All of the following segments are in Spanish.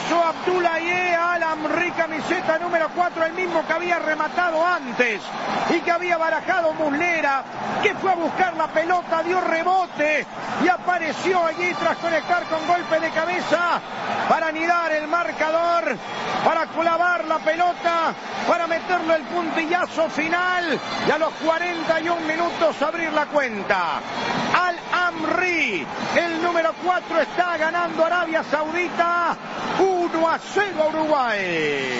hizo Abdoulaye Al-Amri, camiseta número 4, el mismo que había rematado antes y que había barajado Muslera, que fue a buscar la pelota, dio rebote y apareció allí tras conectar con golpe de cabeza para anidar el marcador, para clavar la pelota, para meterle el puntillazo final y a los 41 minutos abrir la cuenta. Al-Amri, el número 4, está ganando Arabia Saudita 1-0 a Uruguay.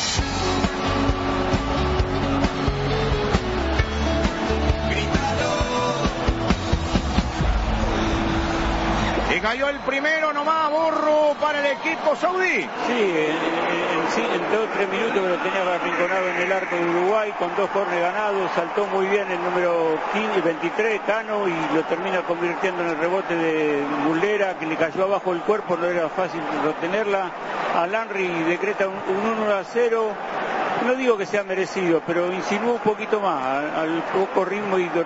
Y cayó el primero nomás, Burro, para el equipo saudí. Sí, en 2 o 3 minutos que lo tenía arrinconado en el arco de Uruguay, con 2 córner ganados, saltó muy bien el número 23, Cano, y lo termina convirtiendo en el rebote de Muslera, que le cayó abajo el cuerpo, no era fácil retenerla. Al-Amri decreta un 1-0. No digo que sea merecido, pero insinuó un poquito más al poco ritmo y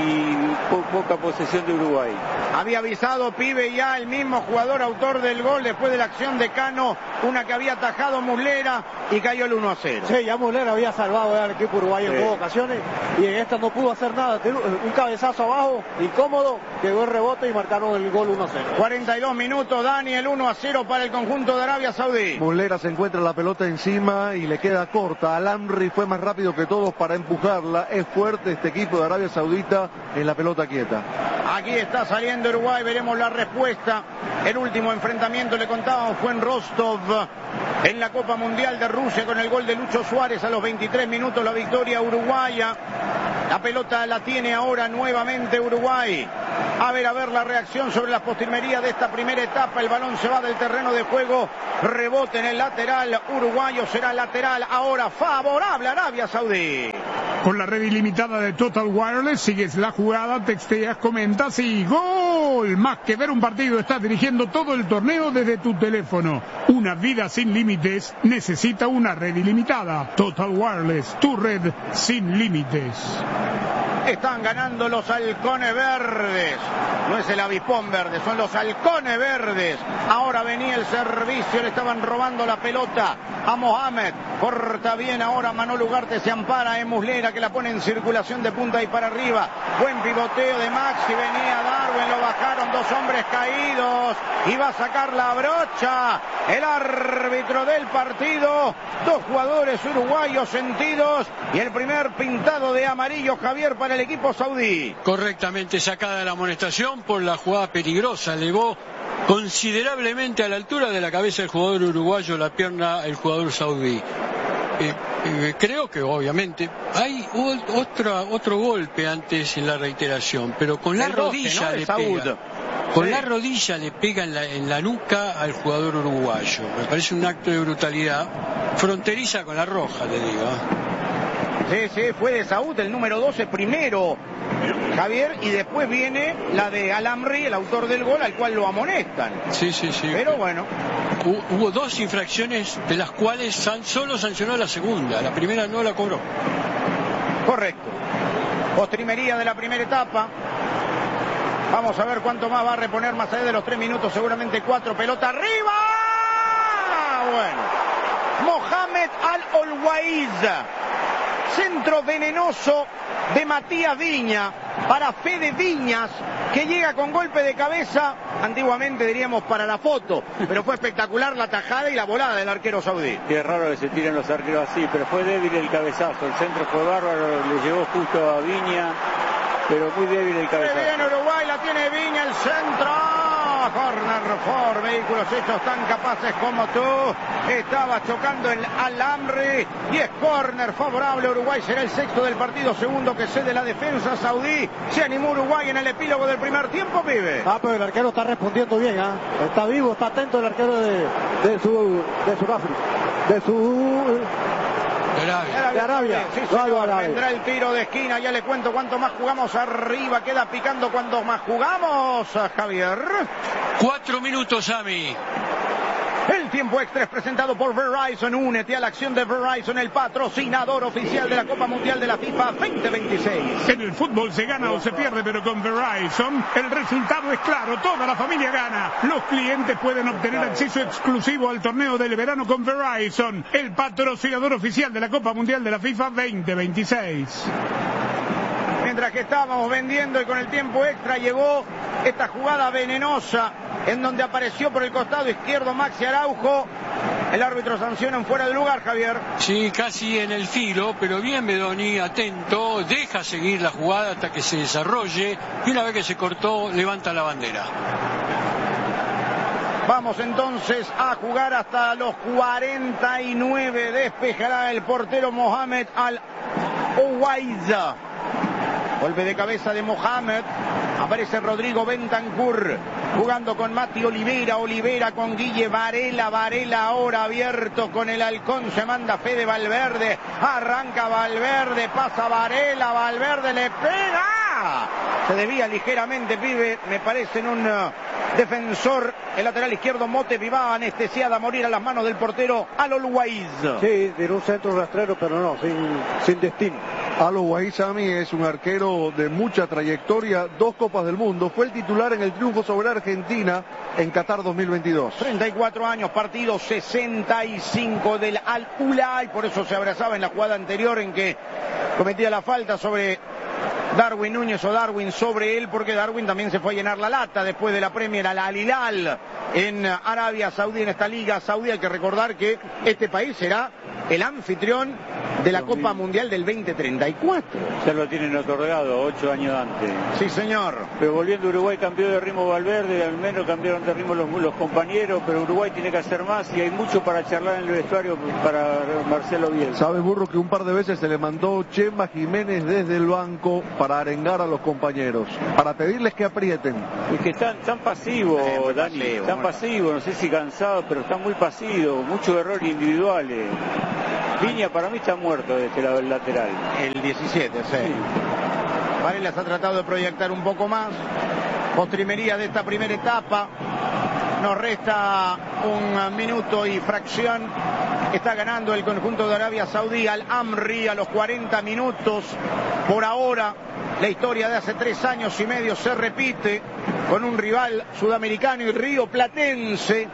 poca posesión de Uruguay. Había avisado Pibe ya el mismo jugador autor del gol después de la acción de Cano, una que había atajado Muslera y cayó el 1-0. Sí, ya Muslera había salvado al equipo uruguayo en 2 ocasiones y en esta no pudo hacer nada. Un cabezazo abajo, incómodo, llegó el rebote y marcaron el gol 1-0. 42 minutos, Dani, el 1-0 para el conjunto de Arabia Saudí. Muslera se encuentra la pelota encima y le queda corta. Al-Amri fue más rápido que todos para empujarla. Es fuerte este equipo de Arabia Saudita en la pelota quieta. Aquí está saliendo Uruguay, veremos la respuesta. El último enfrentamiento, le contábamos, fue en Rostov, en la Copa Mundial de Rusia, con el gol de Lucho Suárez a los 23 minutos, la victoria uruguaya. La pelota la tiene ahora nuevamente Uruguay. A ver la reacción sobre las postrimerías de esta primera etapa. El balón se va del terreno de juego, rebote en el lateral uruguayo, será lateral ahora favorable a Arabia Saudí. Con la red ilimitada de Total Wireless sigues la jugada, texteas, comentas y ¡gol! Más que ver un partido, estás dirigiendo todo el torneo desde tu teléfono. Una vida sin límites necesita una red ilimitada. Total Wireless, tu red sin límites. Están ganando los halcones verdes. No es el avispón verde, son los halcones verdes. Ahora venía el servicio, le estaban robando la pelota a Mohamed. Corta bien ahora Manolo Ugarte, se ampara en Muslera, que la pone en circulación de punta y para arriba. Buen pivoteo de Maxi, venía Darwin, lo bajaron, 2 hombres caídos. Y va a sacar la brocha el árbitro del partido. 2 jugadores uruguayos sentidos y el primer pintado de amarillo, Javier, para el equipo saudí. Correctamente sacada la amonestación por la jugada peligrosa, elevó considerablemente a la altura de la cabeza del jugador uruguayo la pierna el jugador saudí. Creo que obviamente hay otro golpe antes en la reiteración, pero con la rodilla le pega. Con la rodilla le pega en la nuca al jugador uruguayo. Me parece un acto de brutalidad fronteriza con la roja, te digo. Sí, fue de Saúd, el número 12 primero, Javier, y después viene la de Al-Amri, el autor del gol, al cual lo amonestan. Sí. Pero bueno. Hubo 2 infracciones, de las cuales solo sancionó la segunda, la primera no la cobró. Correcto. Postrimería de la primera etapa. Vamos a ver cuánto más va a reponer más allá de los 3 minutos, seguramente 4, pelota arriba. Bueno. Mohamed Al-Olwaiz. Centro venenoso de Matías Viña para Fede Viñas, que llega con golpe de cabeza, antiguamente diríamos para la foto, pero fue espectacular la tajada y la volada del arquero saudí. Es raro que se tiren los arqueros así, pero fue débil el cabezazo, el centro fue bárbaro, le llegó justo a Viña, pero muy débil el cabezazo. Muy bien Uruguay, la tiene Viña, el centro. Corner for vehículos hechos tan capaces como tú. Estaba chocando el Al-Amri y es corner favorable a Uruguay. Será el 6º del partido, segundo que cede la defensa saudí. Se animó Uruguay en el epílogo del primer tiempo, pibe. Pero el arquero está respondiendo bien, está vivo, está atento el arquero de Sudáfrica, de Arabia. Sí, señor. Vendrá el tiro de esquina, ya le cuento cuánto más jugamos arriba, queda picando cuánto más jugamos, Javier. 4 minutos, Ami. El tiempo extra es presentado por Verizon. Únete a la acción de Verizon, el patrocinador oficial de la Copa Mundial de la FIFA 2026. En el fútbol se gana o se pierde, pero con Verizon el resultado es claro, toda la familia gana. Los clientes pueden obtener acceso exclusivo al torneo del verano con Verizon, el patrocinador oficial de la Copa Mundial de la FIFA 2026. Mientras que estábamos vendiendo y con el tiempo extra llegó esta jugada venenosa en donde apareció por el costado izquierdo Maxi Araujo. El árbitro sanciona en fuera de lugar, Javier. Sí, casi en el filo, pero bien Bedoni, atento, deja seguir la jugada hasta que se desarrolle y una vez que se cortó, levanta la bandera. Vamos entonces a jugar hasta los 49. Despejará el portero Mohamed Al-Owaiza. Golpe de cabeza de Mohamed. Aparece Rodrigo Bentancur jugando con Mati Olivera. Olivera con Guille Varela. Varela ahora abierto con el halcón. Se manda Fede Valverde. Arranca Valverde. Pasa Varela. Valverde le pega. Se desvía ligeramente, pibe. Me parece en un defensor. El lateral izquierdo Mote Vivá, anestesiada a morir a las manos del portero Al-Owaiza. Sí, tiró un centro rastrero, pero no, sin destino. Al-Owaiza a mí es un arquero de mucha trayectoria, 2 Copas del Mundo, fue el titular en el triunfo sobre Argentina en Qatar 2022. 34 años, partido 65 del Al-Ula, y por eso se abrazaba en la jugada anterior en que cometía la falta sobre Darwin Núñez o Darwin sobre él, porque Darwin también se fue a llenar la lata después de la Premier al Al-Hilal en Arabia Saudí, en esta liga saudí. Hay que recordar que este país será el anfitrión de la Copa Mundial del 2034. Ya lo tienen otorgado 8 años antes. Sí, señor. Pero volviendo a Uruguay, cambió de ritmo Valverde, al menos cambiaron de ritmo los compañeros, pero Uruguay tiene que hacer más y hay mucho para charlar en el vestuario para Marcelo Bielsa. Sabe, Burro, que un par de veces se le mandó Chema Jiménez desde el banco para arengar a los compañeros, para pedirles que aprieten. Es que están pasivos, Dani, están pasivos, no sé si cansados, pero están muy pasivos, muchos errores individuales. Viña para mí está muerto de este lado del lateral. El 17, sí. Varela se ha tratado de proyectar un poco más. Postrimería de esta primera etapa. Nos resta un minuto y fracción. Está ganando el conjunto de Arabia Saudí al Amri a los 40 minutos. Por ahora, la historia de hace 3 años y medio se repite con un rival sudamericano y rioplatense.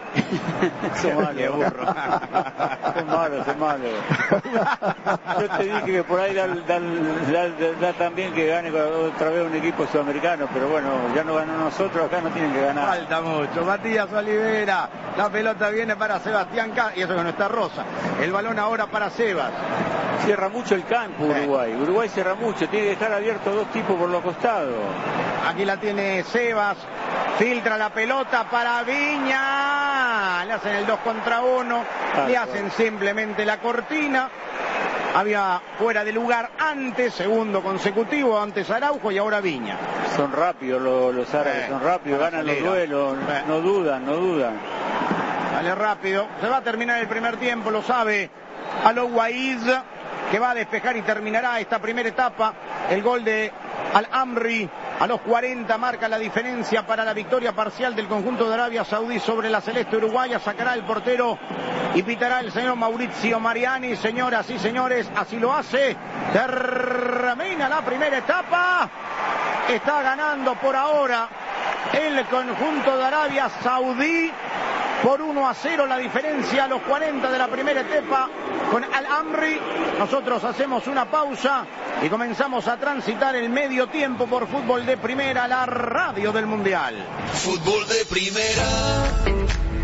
Son malos. Yo te dije que por ahí da también que gane otra vez un equipo sudamericano, pero bueno, ya no ganó nosotros, acá no tienen que ganar. Falta mucho. Matías Olivera, la pelota viene para Sebastián Castro, y eso que no está Rosa. El balón ahora para Sebas. Cierra mucho el campo Uruguay. Uruguay cierra mucho, tiene que dejar abiertos 2 tipos por los costados. Aquí la tiene Sebas, filtra la pelota para Viña, le hacen el 2 contra 1, le hacen simplemente la cortina. Había fuera de lugar antes, segundo consecutivo, antes Araujo y ahora Viña. Son rápidos los árabes, son rápidos, ganan los duelos, no dudan. Dale rápido, se va a terminar el primer tiempo, lo sabe Al-Owaiza, que va a despejar y terminará esta primera etapa. El gol de Al-Amri a los 40 marca la diferencia para la victoria parcial del conjunto de Arabia Saudí sobre la celeste uruguaya. Sacará el portero y pitará el señor Maurizio Mariani. Señoras y señores, así lo hace. Termina la primera etapa. Está ganando por ahora el conjunto de Arabia Saudí por 1-0 la diferencia a los 40 de la primera etapa con Al-Amri. Nosotros hacemos una pausa y comenzamos a transitar el medio tiempo por Fútbol de Primera, la radio del Mundial. Fútbol de Primera.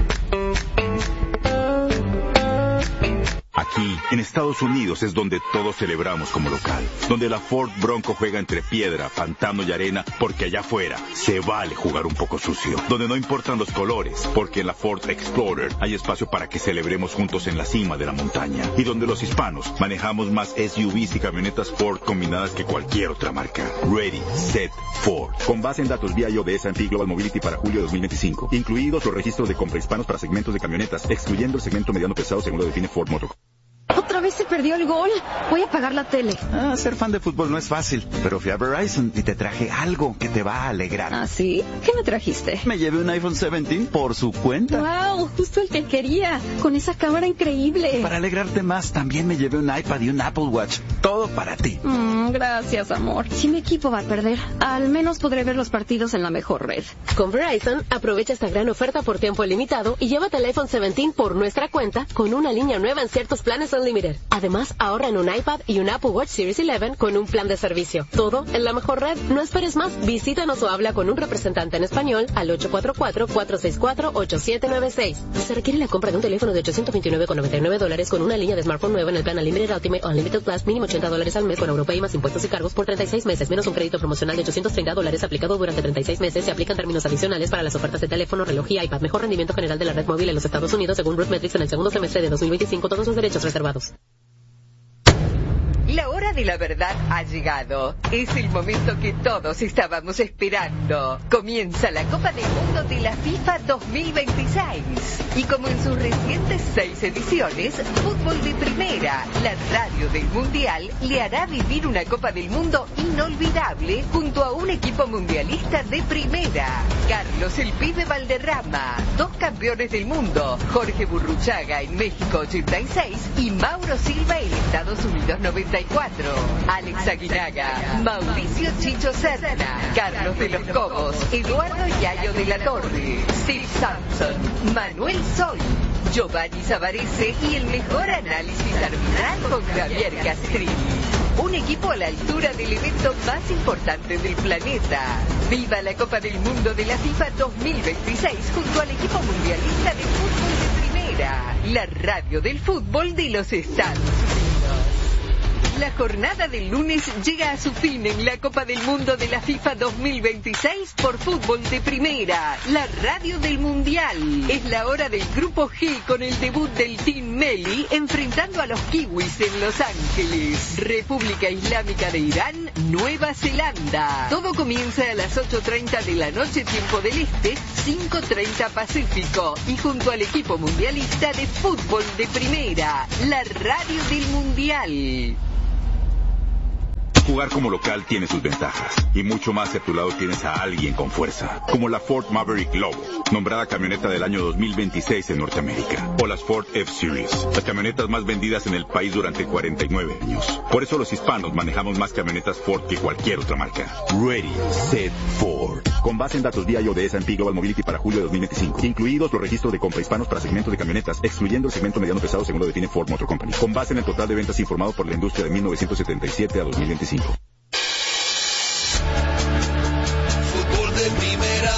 Aquí, en Estados Unidos, es donde todos celebramos como local. Donde la Ford Bronco juega entre piedra, pantano y arena, porque allá afuera se vale jugar un poco sucio. Donde no importan los colores, porque en la Ford Explorer hay espacio para que celebremos juntos en la cima de la montaña. Y donde los hispanos manejamos más SUVs y camionetas Ford combinadas que cualquier otra marca. Ready, Set, Ford. Con base en datos VIO de S&P Global Mobility para julio de 2025. Incluidos los registros de compra hispanos para segmentos de camionetas, excluyendo el segmento mediano pesado según lo define Ford Motor. Otra vez se perdió el gol. Voy a apagar la tele. Ser fan de fútbol no es fácil, pero fui a Verizon y te traje algo que te va a alegrar. ¿Ah, sí? ¿Qué me trajiste? Me llevé un iPhone 17 por su cuenta. ¡Wow! Justo el que quería. Con esa cámara increíble. Para alegrarte más, también me llevé un iPad y un Apple Watch. Todo para ti. Gracias, amor. Si mi equipo va a perder, al menos podré ver los partidos en la mejor red. Con Verizon, aprovecha esta gran oferta por tiempo limitado y llévate el iPhone 17 por nuestra cuenta con una línea nueva en ciertos planes Unlimited. Además, ahorra en un iPad y un Apple Watch Series 11 con un plan de servicio. Todo en la mejor red. No esperes más. Visítanos o habla con un representante en español al 844-464-8796. Se requiere la compra de un teléfono de $829,99 con una línea de smartphone nueva en el plan Unlimited Ultimate o Unlimited Plus, mínimo $80 al mes con Europay más impuestos y cargos por 36 meses, menos un crédito promocional de $830 aplicado durante 36 meses. Se aplican términos adicionales para las ofertas de teléfono, reloj y iPad. Mejor rendimiento general de la red móvil en los Estados Unidos según RootMetrics en el segundo semestre de 2025. Todos los derechos reservados. La hora de la verdad ha llegado. Es el momento que todos estábamos esperando. Comienza la Copa del Mundo de la FIFA 2026. Y como en sus recientes 6 ediciones, Fútbol de Primera, la radio del Mundial, le hará vivir una Copa del Mundo inolvidable junto a un equipo mundialista de primera. Carlos el Pibe Valderrama, 2 campeones del mundo, Jorge Burruchaga en México 86 y Mauro Silva en Estados Unidos 94. Alex Aguinaga, Mauricio Chicho Serna, Carlos de los Cobos, Eduardo Yayo de la Torre, Steve Sampson, Manuel Sol, Giovanni Savarese y el mejor análisis arbitral con Javier Castrilli. Un equipo a la altura del evento más importante del planeta. ¡Viva la Copa del Mundo de la FIFA 2026 junto al equipo mundialista de fútbol de primera! La radio del fútbol de los Estados Unidos. La jornada del lunes llega a su fin en la Copa del Mundo de la FIFA 2026 por Fútbol de Primera, la radio del Mundial. Es la hora del Grupo G con el debut del Team Meli enfrentando a los Kiwis en Los Ángeles. República Islámica de Irán, Nueva Zelanda. Todo comienza a las 8:30 de la noche, tiempo del Este, 5:30 Pacífico. Y junto al equipo mundialista de Fútbol de Primera, la radio del Mundial. Jugar como local tiene sus ventajas, y mucho más si a tu lado tienes a alguien con fuerza, como la Ford Maverick Lobo, nombrada camioneta del año 2026 en Norteamérica, o las Ford F-Series, las camionetas más vendidas en el país durante 49 años. Por eso los hispanos manejamos más camionetas Ford que cualquier otra marca. Ready, Set, Ford. Con base en datos VIO de S&P Global Mobility para julio de 2025, incluidos los registros de compra hispanos para segmento de camionetas, excluyendo el segmento mediano pesado según lo define Ford Motor Company, con base en el total de ventas informado por la industria de 1977 a 2025. Fútbol de Primera.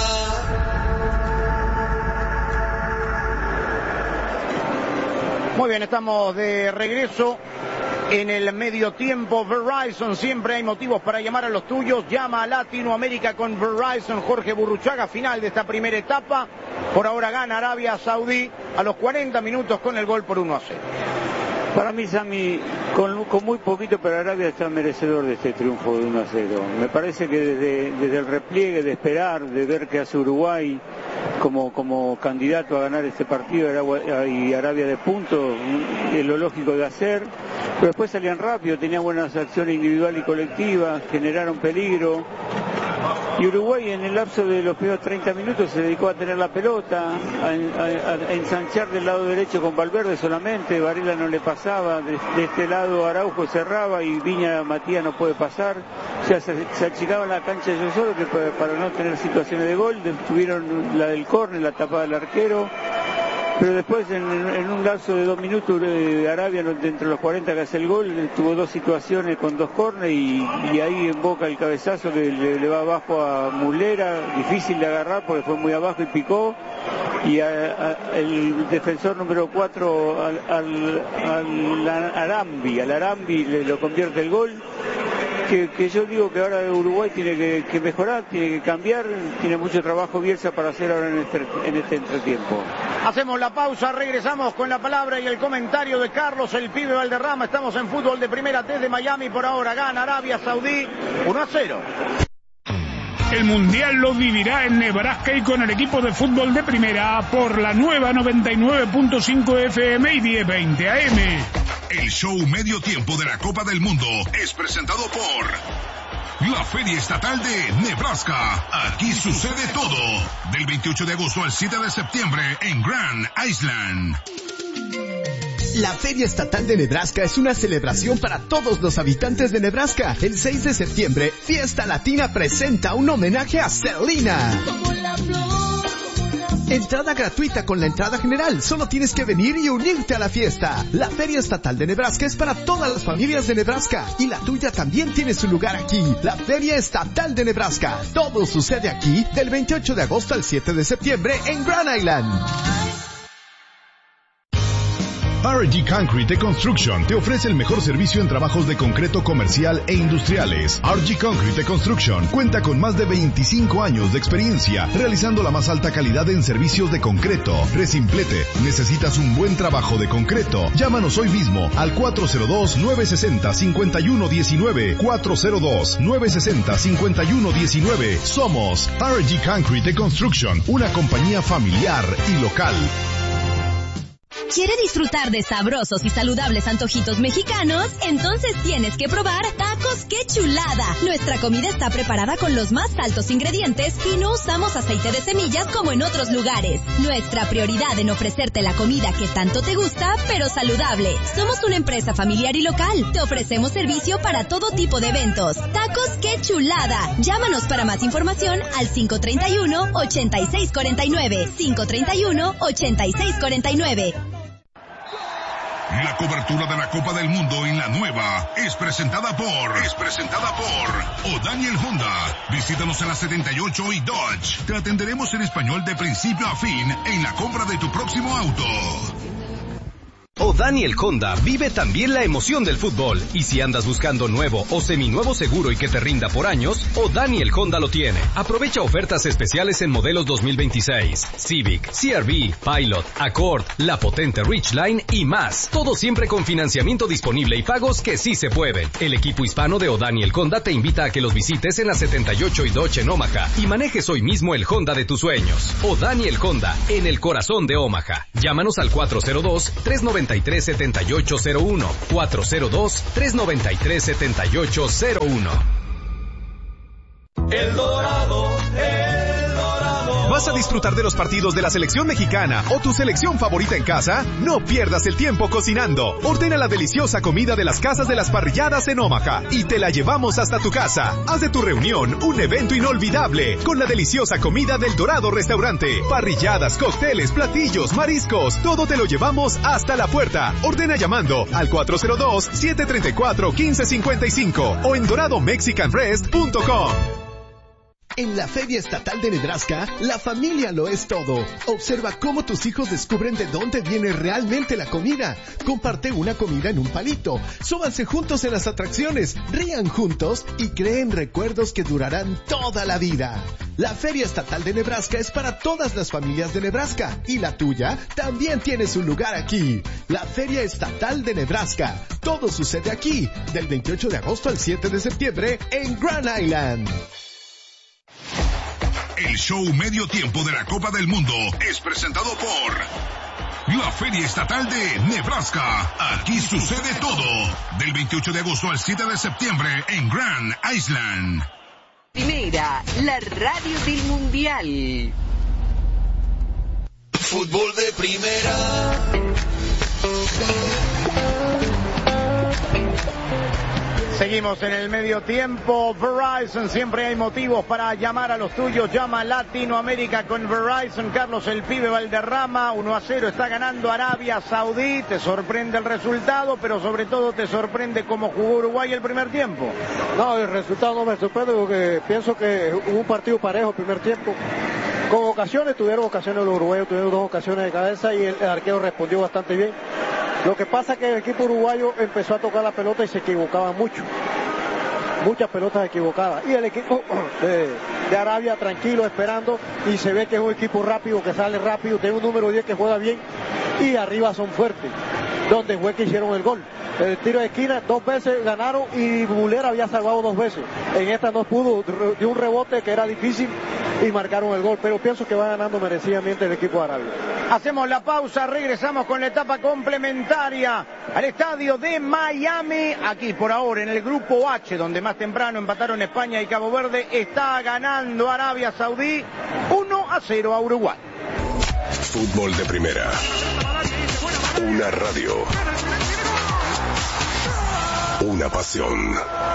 Muy bien, estamos de regreso en el medio tiempo. Verizon, siempre hay motivos para llamar a los tuyos. Llama a Latinoamérica con Verizon. Jorge Burruchaga, final de esta primera etapa. Por ahora gana Arabia Saudí a los 40 minutos con el gol por 1-0. Para mí, Sammy, con muy poquito, pero Arabia está merecedor de este triunfo de 1-0. Me parece que desde el repliegue, de esperar, de ver que hace Uruguay como candidato a ganar este partido y Arabia de puntos, es lo lógico de hacer. Pero después salían rápido, tenían buenas acciones individuales y colectivas, generaron peligro. Y Uruguay en el lapso de los primeros 30 minutos se dedicó a tener la pelota, a ensanchar del lado derecho con Valverde solamente. Varela no le pasaba, de este lado Araujo cerraba y Viña Matías no puede pasar. O sea, se achicaba la cancha ellos solos que para no tener situaciones de gol. Tuvieron la del córner, la tapada del arquero. Pero después, en un lapso de 2 minutos, Arabia, entre los 40 que hace el gol, tuvo 2 situaciones con 2 córneres y ahí en Boca el cabezazo que le va abajo a Mulera, difícil de agarrar porque fue muy abajo y picó. Y el defensor número 4, al Arambi, lo convierte el gol. Que yo digo que ahora Uruguay tiene que mejorar, tiene que cambiar, tiene mucho trabajo Bielsa para hacer ahora en este entretiempo. Hacemos la pausa, regresamos con la palabra y el comentario de Carlos el Pibe Valderrama. Estamos en Fútbol de Primera desde Miami. Por ahora gana Arabia Saudí 1-0. El Mundial lo vivirá en Nebraska y con el equipo de Fútbol de Primera por la nueva 99.5 FM y 1020 AM. El show medio tiempo de la Copa del Mundo es presentado por la Feria Estatal de Nebraska. Aquí sucede todo. Del 28 de agosto al 7 de septiembre en Grand Island. La Feria Estatal de Nebraska es una celebración para todos los habitantes de Nebraska. El 6 de septiembre, Fiesta Latina presenta un homenaje a Selena. Entrada gratuita con la entrada general. Solo tienes que venir y unirte a la fiesta. La Feria Estatal de Nebraska es para todas las familias de Nebraska. Y la tuya también tiene su lugar aquí. La Feria Estatal de Nebraska. Todo sucede aquí del 28 de agosto al 7 de septiembre en Grand Island. RG Concrete Construction te ofrece el mejor servicio en trabajos de concreto comercial e industriales. RG Concrete Construction cuenta con más de 25 años de experiencia realizando la más alta calidad en servicios de concreto. Resimplete, ¿necesitas un buen trabajo de concreto? Llámanos hoy mismo al 402-960-5119. 402-960-5119. Somos RG Concrete Construction, una compañía familiar y local. ¿Quiere disfrutar de sabrosos y saludables antojitos mexicanos? Entonces tienes que probar Tacos ¡Qué Chulada! Nuestra comida está preparada con los más altos ingredientes y no usamos aceite de semillas como en otros lugares. Nuestra prioridad en ofrecerte la comida que tanto te gusta, pero saludable. Somos una empresa familiar y local. Te ofrecemos servicio para todo tipo de eventos. Tacos ¡Qué Chulada! Llámanos para más información al 531-8649. 531-8649. La cobertura de la Copa del Mundo en la nueva es presentada por O'Daniel Honda. Visítanos en la 78 y Dodge. Te atenderemos en español de principio a fin en la compra de tu próximo auto. O'Daniel Honda vive también la emoción del fútbol. Y si andas buscando nuevo o seminuevo seguro y que te rinda por años, O'Daniel Honda lo tiene. Aprovecha ofertas especiales en modelos 2026, Civic, CR-V, Pilot, Accord, la potente Ridgeline y más. Todo siempre con financiamiento disponible y pagos que sí se pueden. El equipo hispano de O'Daniel Honda te invita a que los visites en la 78 y Dodge en Omaha y manejes hoy mismo el Honda de tus sueños. O'Daniel Honda, en el corazón de Omaha. Llámanos al 402-393-7801. 402-393-7801. El Dorado. ¿Vas a disfrutar de los partidos de la selección mexicana o tu selección favorita en casa? No pierdas el tiempo cocinando. Ordena la deliciosa comida de las casas de las parrilladas en Omaha y te la llevamos hasta tu casa. Haz de tu reunión un evento inolvidable con la deliciosa comida del Dorado Restaurante. Parrilladas, cócteles, platillos, mariscos, todo te lo llevamos hasta la puerta. Ordena llamando al 402-734-1555 o en doradomexicanrest.com. En la Feria Estatal de Nebraska, la familia lo es todo. Observa cómo tus hijos descubren de dónde viene realmente la comida. Comparte una comida en un palito. Súbanse juntos en las atracciones, rían juntos y creen recuerdos que durarán toda la vida. La Feria Estatal de Nebraska es para todas las familias de Nebraska y la tuya también tiene su lugar aquí. La Feria Estatal de Nebraska. Todo sucede aquí, del 28 de agosto al 7 de septiembre en Grand Island. El show medio tiempo de la Copa del Mundo es presentado por la Feria Estatal de Nebraska. Aquí sucede todo. Del 28 de agosto al 7 de septiembre en Grand Island. Primera, la radio del Mundial. Fútbol de primera. Seguimos en el medio tiempo. Verizon, siempre hay motivos para llamar a los tuyos. Llama a Latinoamérica con Verizon. Carlos el Pibe Valderrama, 1-0, está ganando Arabia Saudí. Te sorprende el resultado, pero sobre todo te sorprende cómo jugó Uruguay el primer tiempo. No, el resultado no me sorprende porque pienso que hubo un partido parejo el primer tiempo. Con ocasiones, tuvieron ocasiones los uruguayos, tuvieron 2 ocasiones de cabeza y el arquero respondió bastante bien. Lo que pasa es que el equipo uruguayo empezó a tocar la pelota y se equivocaba mucho. Muchas pelotas equivocadas. Y el equipo de Arabia tranquilo, esperando, y se ve que es un equipo rápido, que sale rápido, tiene un número 10 que juega bien, y arriba son fuertes. Donde fue que hicieron el gol. El tiro de esquina, 2 veces ganaron y Müller había salvado 2 veces. En esta no pudo, dio un rebote que era difícil y marcaron el gol, pero pienso que va ganando merecidamente el equipo de Arabia. Hacemos la pausa, regresamos con la etapa complementaria al estadio de Miami. Aquí por ahora en el grupo H, donde más temprano empataron España y Cabo Verde, está ganando Arabia Saudí 1-0 a Uruguay. Fútbol de primera. Una radio. Una pasión.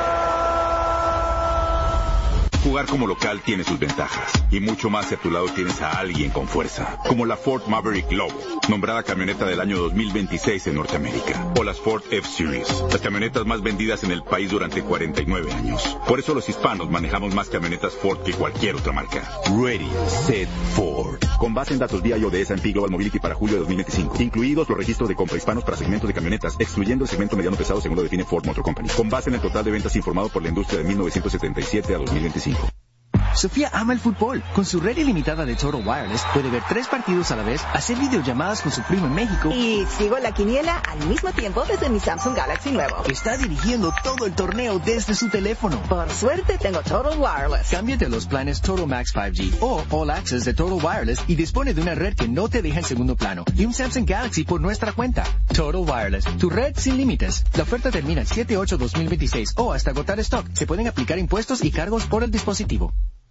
Jugar como local tiene sus ventajas, y mucho más si a tu lado tienes a alguien con fuerza, como la Ford Maverick Lobo, nombrada camioneta del año 2026 en Norteamérica, o las Ford F-Series, las camionetas más vendidas en el país durante 49 años. Por eso los hispanos manejamos más camionetas Ford que cualquier otra marca. Ready, Set, Ford. Con base en datos BIO de S&P Global Mobility para julio de 2025, incluidos los registros de compra hispanos para segmentos de camionetas, excluyendo el segmento mediano pesado según lo define Ford Motor Company, con base en el total de ventas informado por la industria de 1977 a 2025. Sofía ama el fútbol. Con su red ilimitada de Total Wireless puede ver 3 partidos a la vez, hacer videollamadas con su primo en México. Y sigo la quiniela al mismo tiempo desde mi Samsung Galaxy nuevo. Está dirigiendo todo el torneo desde su teléfono. Por suerte tengo Total Wireless. Cámbiate a los planes Total Max 5G o All Access de Total Wireless y dispone de una red que no te deja en segundo plano y un Samsung Galaxy por nuestra cuenta. Total Wireless, tu red sin límites. La oferta termina el 7/8/2026 o hasta agotar stock. Se pueden aplicar impuestos y cargos por el dispositivo.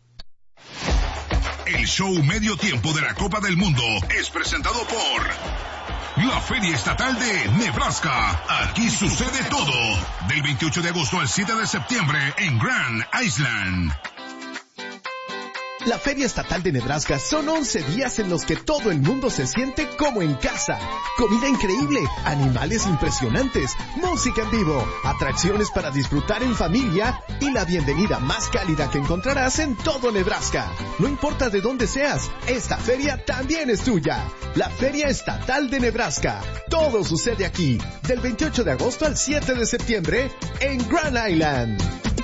El show medio tiempo de la Copa del Mundo es presentado por la Feria Estatal de Nebraska. Aquí sucede todo. Del 28 de agosto al 7 de septiembre en Grand Island. La Feria Estatal de Nebraska son 11 días en los que todo el mundo se siente como en casa. Comida increíble, animales impresionantes, música en vivo, atracciones para disfrutar en familia y la bienvenida más cálida que encontrarás en todo Nebraska. No importa de dónde seas, esta feria también es tuya. La Feria Estatal de Nebraska. Todo sucede aquí, del 28 de agosto al 7 de septiembre en Grand Island.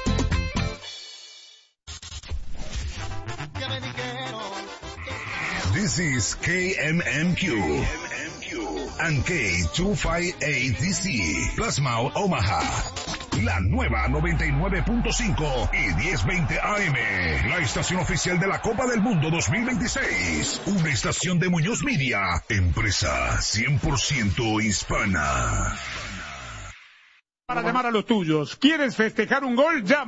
This is KMMQ and K258DC, Plasma Omaha. La nueva 99.5 y 1020 AM. La estación oficial de la Copa del Mundo 2026. Una estación de Muñoz Media. Empresa 100% hispana. Para llamar a los tuyos. ¿Quieres festejar un gol? Llama.